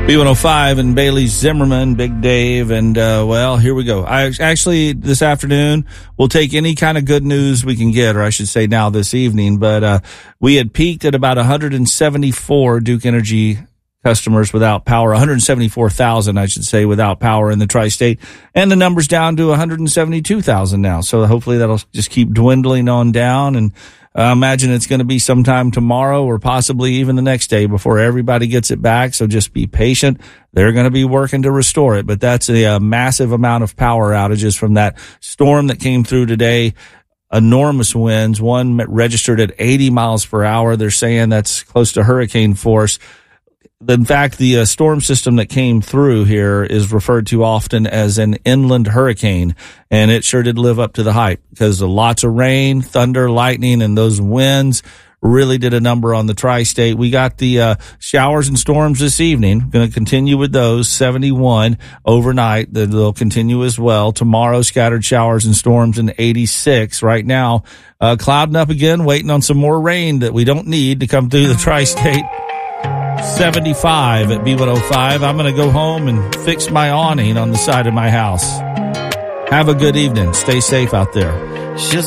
B105 and Bailey Zimmerman, Big Dave, and well, here we go. Actually, this afternoon, we'll take any kind of good news we can get, or I should say now this evening, but we had peaked at about 174 Duke Energy customers without power, 174,000, I should say, without power in the tri-state, and the number's down to 172,000 now. So hopefully that'll just keep dwindling on down, and I imagine it's going to be sometime tomorrow or possibly even the next day before everybody gets it back. So just be patient. They're going to be working to restore it. But that's a massive amount of power outages from that storm that came through today. Enormous winds. One registered at 80 miles per hour. They're saying that's close to hurricane force. In fact, the storm system that came through here is referred to often as an inland hurricane, and it sure did live up to the hype because lots of rain, thunder, lightning, and those winds really did a number on the tri-state. We got the showers and storms this evening. Going to continue with those, 71 overnight. They'll continue as well. Tomorrow, scattered showers and storms in 86. Right now, clouding up again, waiting on some more rain that we don't need to come through the tri-state. 75 at B105. I'm going to go home and fix my awning on the side of my house. Have a good evening. Stay safe out there.